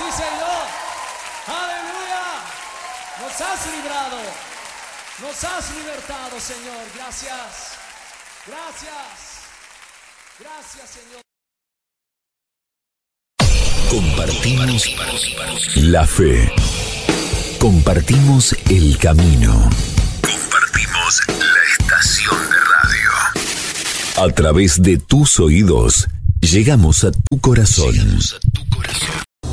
Sí, Señor. Aleluya. Nos has librado. Nos has libertado, Señor. Gracias. Gracias. Gracias, Señor. Compartimos la fe. Compartimos el camino. Compartimos la estación de radio. A través de tus oídos, llegamos a tu corazón.